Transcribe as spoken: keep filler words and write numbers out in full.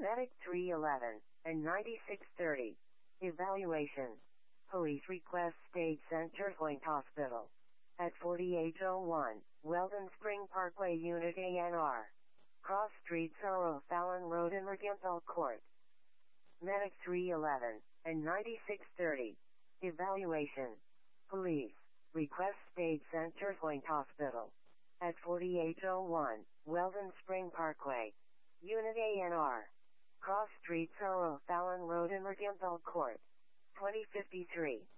Medic three eleven and ninety-six thirty. Evaluation. Police request State Center Point Hospital. At forty-eight oh one, Weldon Spring Parkway, Unit A N R. Cross Street, Sorrow, Fallon Road, in Mercantile Court. Medic three eleven and ninety-six thirty. Evaluation. Police request State Center Point Hospital. At forty-eight oh one, Weldon Spring Parkway, Unit A N R. Cross Street, Sorrow, Fallon Road, in Mercantile Court. twenty fifty-three.